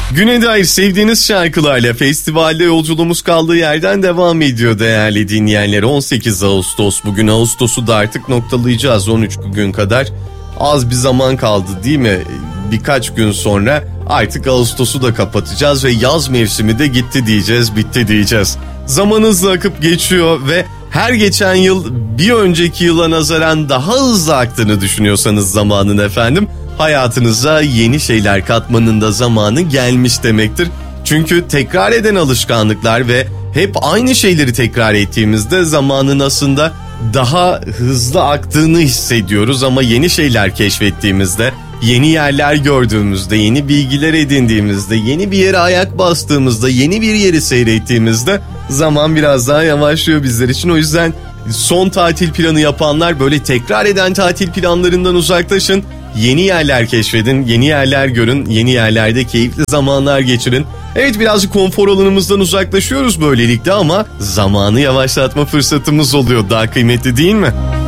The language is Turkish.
Güne dair sevdiğiniz şarkılarla festivalde yolculuğumuz kaldığı yerden devam ediyor değerli dinleyenler. 18 Ağustos bugün. Ağustos'u da artık noktalayacağız 13 gün kadar. Az bir zaman kaldı değil mi? Birkaç gün sonra artık Ağustos'u da kapatacağız ve yaz mevsimi de gitti diyeceğiz, bitti diyeceğiz. Zaman hızla akıp geçiyor ve her geçen yıl bir önceki yıla nazaran daha hızlı aktığını düşünüyorsanız zamanın efendim, hayatınıza yeni şeyler katmanın da zamanı gelmiş demektir. Çünkü tekrar eden alışkanlıklar ve hep aynı şeyleri tekrar ettiğimizde zamanın aslında daha hızlı aktığını hissediyoruz ama yeni şeyler keşfettiğimizde, yeni yerler gördüğümüzde, yeni bilgiler edindiğimizde, yeni bir yere ayak bastığımızda, yeni bir yeri seyrettiğimizde zaman biraz daha yavaşlıyor bizler için. O yüzden son tatil planı yapanlar böyle tekrar eden tatil planlarından uzaklaşın. Yeni yerler keşfedin, yeni yerler görün, yeni yerlerde keyifli zamanlar geçirin. Evet, birazcık konfor alanımızdan uzaklaşıyoruz böylelikle ama zamanı yavaşlatma fırsatımız oluyor. Daha kıymetli değil mi?